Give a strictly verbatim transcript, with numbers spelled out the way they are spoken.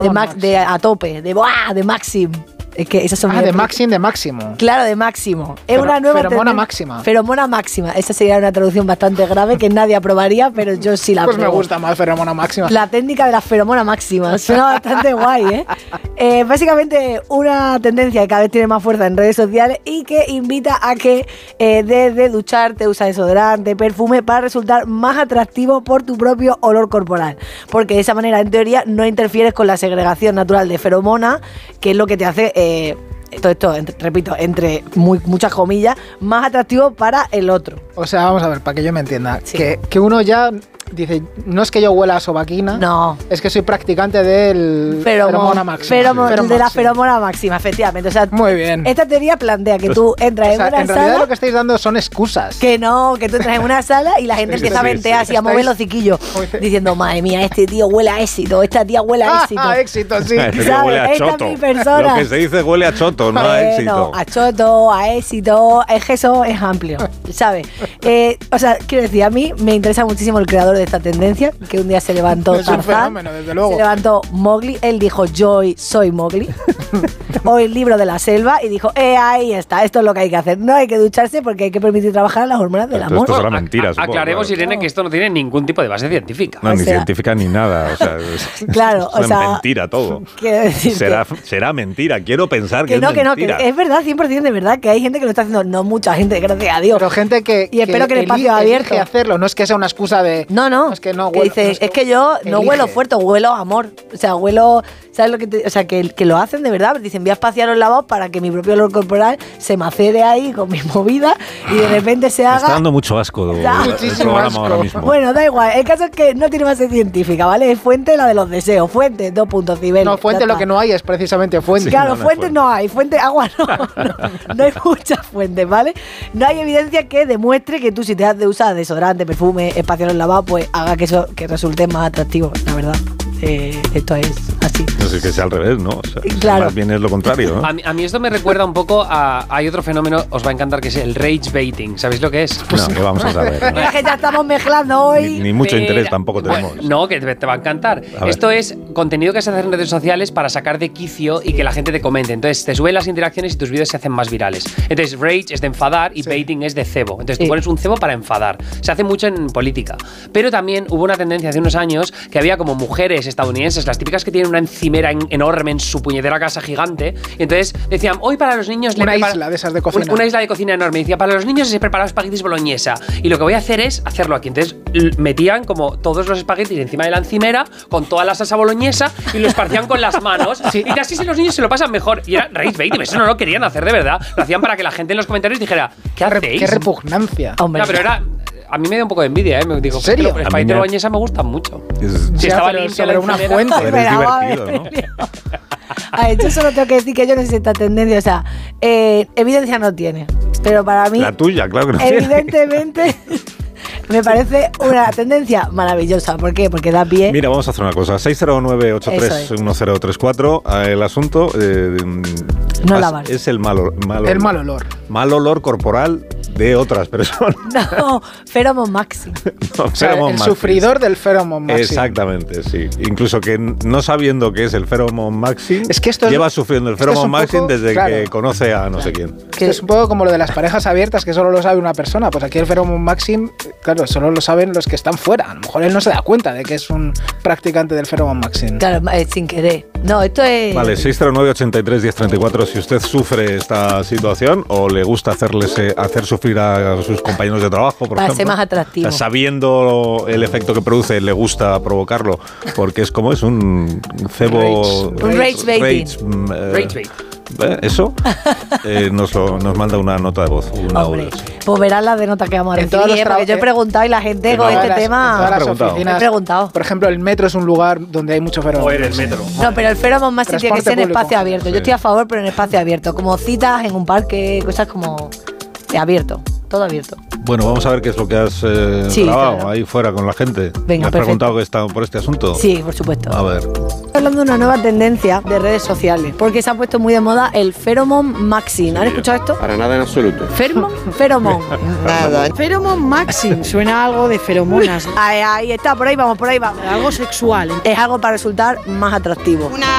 De, max, de a tope, de ¡buah! De Maxim. Es que esas son Ah, de Maxim, de máximo. Claro, de máximo. Es Pero, una nueva feromona tenden- máxima. Feromona máxima. Esa sería una traducción bastante grave que nadie aprobaría, pero yo sí la Pues me apruebo. gusta más feromona máxima. La técnica de la feromona máxima. Suena bastante guay, ¿eh? ¿eh? Básicamente una tendencia que cada vez tiene más fuerza en redes sociales y que invita a que eh, desde ducharte, usar desodorante, perfume para resultar más atractivo por tu propio olor corporal. Porque de esa manera, en teoría, no interfieres con la segregación natural de feromona, que es lo que te hace... Eh, todo esto, entre, repito, entre muy, muchas comillas, más atractivo para el otro. O sea, vamos a ver, para que yo me entienda. Sí. Que, que uno ya dice, no es que yo huela a sobaquina. No. Es que soy practicante del feromona máxima. Feromo- Ferom de la máxima. feromona máxima, efectivamente. O sea, Muy bien. esta teoría plantea que tú entras O en sea, una en realidad sala... lo que estáis dando son excusas. Que no, que tú entras en una sala y la gente Sí, empieza sí, a ventear sí. así, a mover Estáis- los ciquillos, Muy bien. diciendo, madre mía, este tío huele a éxito, esta tía huele a éxito. Ah, éxito, sí. Este tío ¿Sabes? huele a Esta es choto. mi persona. Lo que se dice huele a choto, no a Bueno, éxito. a choto, a éxito, es que eso es amplio, ¿sabes? Eh, o sea, quiero decir, a mí me interesa muchísimo el creador de esta tendencia, que un día se levantó Es un Tarzán, fenómeno, desde luego. se levantó Mowgli, él dijo, yo hoy soy Mowgli, hoy el libro de la selva, y dijo, eh, ahí está, esto es lo que hay que hacer, no hay que ducharse porque hay que permitir trabajar las hormonas del Esto- amor. esto será A- mentira, a- supongo, Aclaremos, claro. Irene, que esto no tiene ningún tipo de base científica. No, O ni sea- científica ni nada. O sea, es, Claro, o es sea, mentira todo. Quiero decir Será, será mentira. Quiero pensar que, que no, es que no, que mentira. es verdad, cien por ciento de verdad, que hay gente que lo está haciendo, no mucha gente, gracias a Dios. Pero gente que. Y espero que el espacio elige- abierto. elige hacerlo, no es que sea una excusa de. No, no. Es que no que huelo- dice, no es que yo no elige. huelo fuerte, huelo a amor. O sea, huelo, ¿sabes lo que te, o sea, que, que lo hacen de verdad. Dicen, voy a espaciar los lavabos para que mi propio olor corporal se macere ahí con mi movida y de repente se Me haga. está dando mucho asco el Da muchísimo programa asco. ahora mismo. Bueno, da igual. El caso es que no tiene base científica, ¿vale? Es fuente la de los deseos. Fuente, dos puntos, Cibeles. No, fuente Ya lo está. que no hay es precisamente fuente. Claro, no, no hay fuentes fuente. no hay, fuente, agua no, no, no hay muchas fuentes, ¿vale? No hay evidencia que demuestre que tú si te has de usar desodorante, perfume, espacial en lavado, pues haga que eso que resulte más atractivo, la verdad. Eh, esto es así. No sé, que sea al revés, ¿no? O sea, Claro. Más bien es lo contrario, ¿no? A mí, a mí esto me recuerda un poco a... Hay otro fenómeno, os va a encantar, que es el rage baiting. ¿Sabéis lo que es? No, que vamos a saber. ¿no? Es que ya estamos mezclando hoy. Ni, ni mucho Mira, interés tampoco bueno, tenemos. no, que te, te va a encantar. A ver. Esto es contenido que se hace en redes sociales para sacar de quicio y que la gente te comente. Entonces te suben las interacciones y tus vídeos se hacen más virales. Entonces rage es de enfadar y baiting es de cebo. Entonces Sí. tú pones un cebo para enfadar. Se hace mucho en política. Pero también hubo una tendencia hace unos años que había como mujeres estadounidenses, las típicas que tienen una encimera en- enorme en su puñetera casa gigante. Y entonces decían, hoy para los niños... le Una prepara- isla de esas de cocina. Una, una isla de cocina enorme. Decía, para los niños se prepara espaguetis boloñesa. Y lo que voy a hacer es hacerlo aquí. Entonces l- metían como todos los espaguetis encima de la encimera con toda la salsa boloñesa y lo esparcían con las manos. Sí. Y así si los niños se lo pasan mejor. Y era rage baiting. Eso no lo querían hacer de verdad. Lo hacían para que la gente en los comentarios dijera, ¿qué hacéis? Qué repugnancia. Hombre, No, pero era... A mí me dio un poco de envidia, ¿eh? Me digo, ¿En serio? "Es que los A mí espaguetis me- boloñesa me gustan mucho. Es- Si Ya, estaba pero limpia sobre la una encimera. fuente. Joder, es Pero, a ver, divertido, ¿no? Emilio. A ver, yo solo tengo que decir que yo no sé esta tendencia, o sea, eh, evidencia no tiene, pero para mí, La tuya, claro que no tiene. evidentemente, me parece una tendencia maravillosa. ¿Por qué? Porque da pie. Mira, vamos a hacer una cosa. seis cero nueve ocho tres uno cero tres cuatro. El asunto eh, No as- lavar. es el mal, ol- mal, El ol- mal olor. mal olor corporal de otras personas. No, Pheromone Maxi. No, O sea, Pheromone el Maxi. sufridor del feromone maxi. Exactamente, sí. Incluso que no sabiendo qué es el Pheromone Maxim, Es que esto es- lleva sufriendo el esto es Pheromone un Maxim poco- desde claro. que conoce a no sé quién. Esto es un poco como lo de las parejas abiertas, que solo lo sabe una persona. Pues aquí el feromone maxim, claro, solo lo saben los que están fuera. A lo mejor él no se da cuenta de que es un practicante del feromone maxim. Claro, eh, sin querer. No, esto es. Vale, seis cero nueve ocho tres uno cero tres cuatro. Si usted sufre esta situación o le gusta hacerles, eh, hacer sufrir a sus compañeros de trabajo, por Para ejemplo. ser más atractivo. O sea, sabiendo el efecto que produce, le gusta provocarlo, porque es como es un cebo... Rage. Un rage baiting. rage, mm, eh, Rage bait. ¿eh? Eso eh, nos, lo- nos manda una nota de voz. Un Hombre, audio, sí. pues verás las de notas que vamos a En todos recibir, los ¿eh? Porque tra- yo he preguntado y la gente Que con no. este En todas las- tema. en todas las Has preguntado. oficinas, He preguntado. Por ejemplo, el metro es un lugar donde hay mucho feromone. O en el metro. No, pero el Pheromone Maxi tiene que Transporte ser en público. espacio abierto. Yo Sí. estoy a favor, pero en espacio abierto. Como citas en un parque, cosas como. eh, abierto. Todo abierto. Bueno, vamos a ver qué es lo que has eh, Sí, grabado claro. ahí fuera con la gente. Venga, ¿Me has perfecto. preguntado que está por este asunto? Sí, por supuesto. A ver. Estoy hablando de una nueva tendencia de redes sociales, porque se ha puesto muy de moda el Pheromone Maxi. ¿Han escuchado esto? Para nada en absoluto. Pheromone. Pheromone. Pheromone Maxim, suena a algo de feromonas, Ahí, ahí está, por ahí vamos, por ahí vamos. algo sexual. Es algo para resultar más atractivo. Una